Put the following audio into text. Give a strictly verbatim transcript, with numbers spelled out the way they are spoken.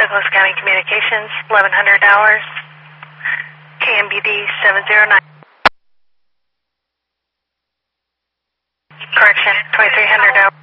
Douglas County Communications, eleven hundred hours, K M B D seven zero nine. Correction, twenty-three hundred hours.